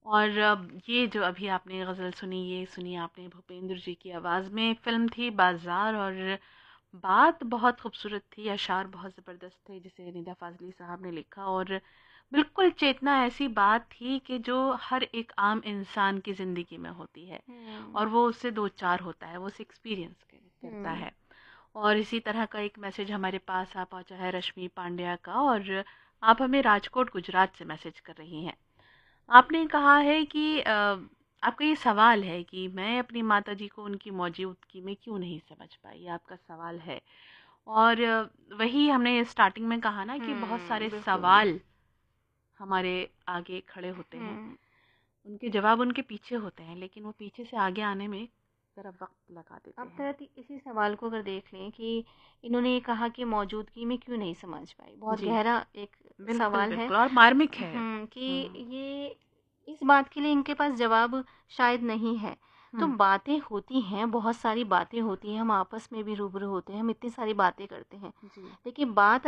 और ये जो अभी आपने गज़ल सुनी, ये सुनी आपने भूपेंद्र जी की आवाज़ में। फ़िल्म थी बाज़ार, और बात बहुत खूबसूरत थी, अशार बहुत ज़बरदस्त थे जिसे निदा फ़ाज़ली साहब ने लिखा, और बिल्कुल चेतना ऐसी बात थी कि जो हर एक आम इंसान की ज़िंदगी में होती है, हम्म। और वो उससे दो चार होता है, वो उसे एक्सपीरियंस करता हम्म। है। और इसी तरह का एक मैसेज हमारे पास आ पहुंचा है रश्मि पांड्या का, और आप हमें राजकोट गुजरात से मैसेज कर रही हैं। आपने कहा है कि आपका ये सवाल है कि मैं अपनी माताजी को उनकी मौजूदगी में क्यों नहीं समझ पाई, ये आपका सवाल है। और वही हमने स्टार्टिंग में कहा ना कि बहुत सारे बिल्कुल। सवाल हमारे आगे खड़े होते हैं, हम्म। उनके जवाब उनके पीछे होते हैं, लेकिन वो पीछे से आगे आने में ज़रा वक्त लगा देते अब हैं। तरह इसी सवाल को अगर देख लें कि इन्होंने ये कहा कि मौजूदगी में क्यों नहीं समझ पाई, बहुत जी, गहरा एक बिल्कुल सवाल है। बिल्कुल, और मार्मिक है। कि हम्म। ये इस बात के लिए इनके पास जवाब शायद नहीं है। तो हम्म। बातें होती हैं, बहुत सारी बातें होती हैं, हम आपस में भी रूबरू होते हैं, हम इतनी सारी बातें करते हैं, जी। लेकिन बात